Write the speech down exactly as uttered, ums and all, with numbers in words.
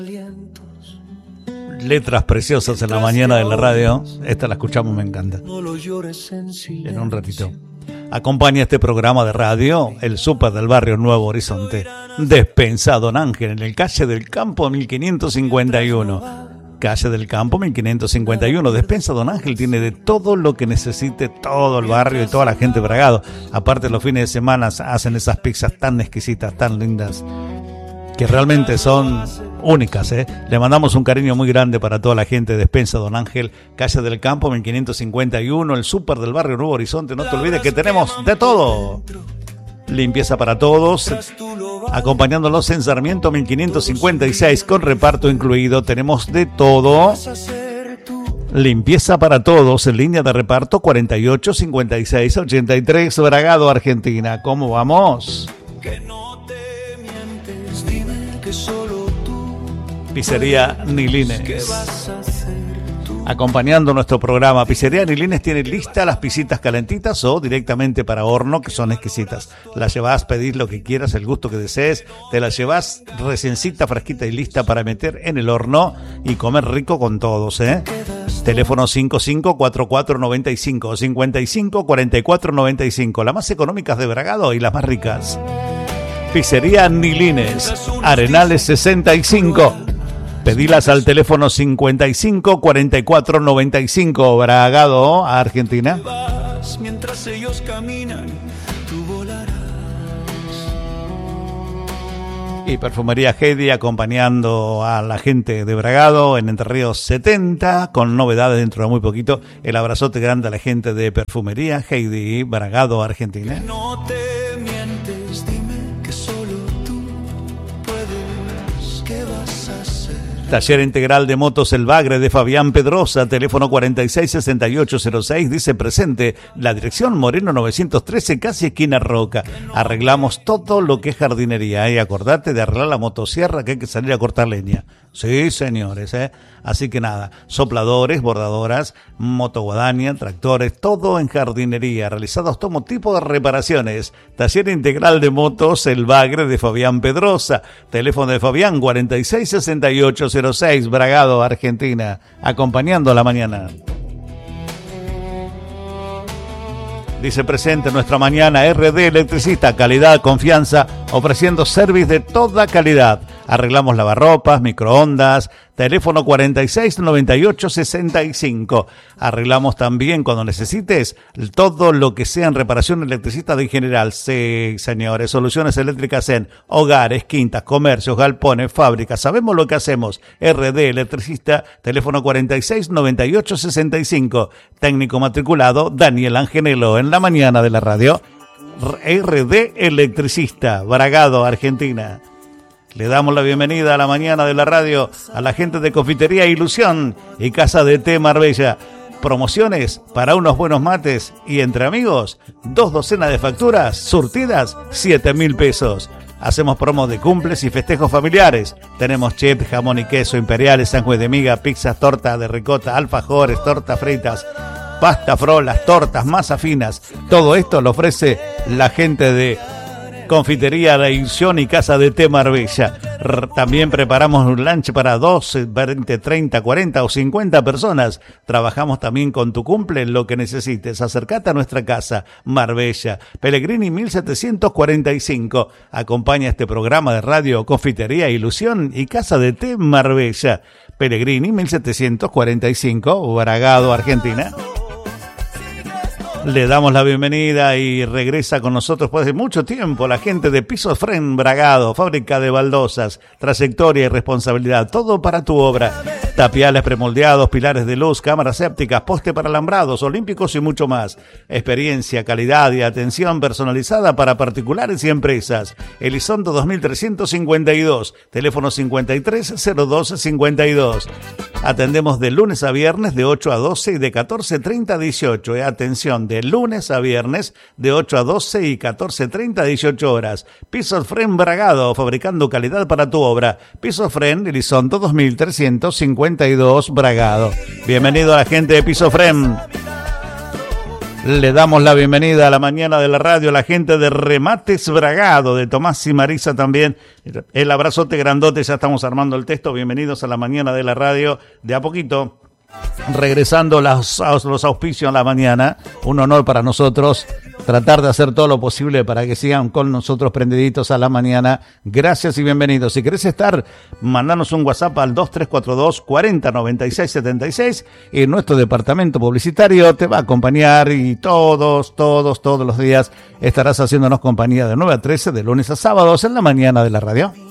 Letras preciosas en la mañana de la radio. Esta la escuchamos, me encanta. En un ratito. Acompaña este programa de radio el súper del barrio Nuevo Horizonte. Despensa Don Ángel en el calle del Campo mil quinientos cincuenta y uno. Calle del Campo mil quinientos cincuenta y uno. Despensa Don Ángel tiene de todo lo que necesite todo el barrio y toda la gente de Bragado. Aparte, los fines de semana hacen esas pizzas tan exquisitas, tan lindas, que realmente son únicas, ¿eh? Le mandamos un cariño muy grande para toda la gente de Despensa Don Ángel, calle del Campo mil quinientos cincuenta y uno, el súper del barrio Nuevo Horizonte. No te olvides que tenemos de todo. Limpieza para todos, acompañándolos en Sarmiento mil quinientos cincuenta y seis con reparto incluido. Tenemos de todo. Limpieza para todos en línea de reparto cuarenta y ocho cincuenta y seis ochenta y tres, Bragado, Argentina. ¿Cómo vamos? Pizzería Nilines, acompañando nuestro programa. Pizzería Nilines tiene listas las pisitas calentitas o directamente para horno, que son exquisitas. Las llevas, pedís lo que quieras, el gusto que desees, te las llevas reciencita, fresquita y lista para meter en el horno y comer rico con todos, ¿eh? Teléfono cinco cinco cuatro cuatro nueve cinco cinco cinco cuatro cuatro nueve cinco, las más económicas de Bragado y las más ricas. Pizzería Nilines, Arenales sesenta y cinco. Pedilas al teléfono cincuenta y cinco cuarenta y cuatro noventa y cinco, Bragado, Argentina. Mientras ellos caminan, tú volarás. Y Perfumería Heidi acompañando a la gente de Bragado en Entre Ríos setenta, con novedades dentro de muy poquito. El abrazote grande a la gente de Perfumería Heidi, Bragado, Argentina. Que no te mientes, dime que solo tú puedes, ¿qué vas a hacer? Taller Integral de Motos El Bagre de Fabián Pedrosa, teléfono cuarenta y seis sesenta y ocho cero seis, dice presente, la dirección Moreno novecientos trece, casi esquina Roca. Arreglamos todo lo que es jardinería, y ¿eh? Acordate de arreglar la motosierra, que hay que salir a cortar leña. Sí, señores, ¿eh? Así que nada, sopladores, bordadoras, motoguadaña, tractores, todo en jardinería, realizados todo tipo de reparaciones. Taller Integral de Motos El Bagre de Fabián Pedrosa, teléfono de Fabián cuarenta y seis sesenta y ocho cero seis, Bragado, Argentina, acompañando la mañana. Dice presente nuestra mañana R D Electricista, calidad, confianza, ofreciendo servicio de toda calidad. Arreglamos lavarropas, microondas, teléfono cuarenta y seis noventa y ocho sesenta y cinco. Arreglamos también cuando necesites todo lo que sea en reparación electricista de general. Sí, señores, soluciones eléctricas en hogares, quintas, comercios, galpones, fábricas. Sabemos lo que hacemos. R D Electricista, teléfono cuarenta y seis noventa y ocho sesenta y cinco. Técnico matriculado Daniel Angenelo, en la mañana de la radio. R D Electricista, Bragado, Argentina. Le damos la bienvenida a la mañana de la radio a la gente de Confitería Ilusión y Casa de Té Marbella. Promociones para unos buenos mates y entre amigos, dos docenas de facturas surtidas, siete mil pesos. Hacemos promos de cumples y festejos familiares. Tenemos chip, jamón y queso, imperiales, sándwich de miga, pizzas, torta de ricota, alfajores, tortas fritas, pasta frolas, tortas, masas finas. Todo esto lo ofrece la gente de Confitería La Ilusión y Casa de Té Marbella. También preparamos un lunch para doce, veinte, treinta, cuarenta o cincuenta personas. Trabajamos también con tu cumple, lo que necesites. Acercate a nuestra casa, Marbella, Pellegrini mil setecientos cuarenta y cinco. Acompaña este programa de radio Confitería Ilusión y Casa de Té Marbella, Pellegrini mil setecientos cuarenta y cinco, Bragado, Argentina. Le damos la bienvenida y regresa con nosotros después de mucho tiempo la gente de Pisos Fren Bragado, fábrica de baldosas, trayectoria y responsabilidad, todo para tu obra. Tapiales premoldeados, pilares de luz, cámaras sépticas, poste para alambrados, olímpicos y mucho más. Experiencia, calidad y atención personalizada para particulares y empresas. Elizondo dos mil trescientos cincuenta y dos, teléfono cincuenta y tres cero dos cincuenta y dos. Atendemos de lunes a viernes de ocho a doce y de catorce treinta a dieciocho. Eh, atención, de lunes a viernes de ocho a doce y catorce treinta a dieciocho horas. Pisos Fren Bragado, fabricando calidad para tu obra. Pisos Fren Elizondo dos mil trescientos cincuenta y dos, Bragado. Bienvenido a la gente de Pisos Fren. Le damos la bienvenida a la mañana de la radio a la gente de Remates Bragado, de Tomás y Marisa también. El abrazote grandote, ya estamos armando el texto. Bienvenidos a la mañana de la radio. De a poquito, regresando los, los auspicios a la mañana. Un honor para nosotros tratar de hacer todo lo posible para que sigan con nosotros prendiditos a la mañana. Gracias y bienvenidos. Si querés estar, mandanos un WhatsApp al dos tres cuatro dos, cuarenta, noventa y seis, setenta y seis y nuestro departamento publicitario te va a acompañar y todos, todos, todos los días estarás haciéndonos compañía de nueve a trece, de lunes a sábados en la mañana de la radio.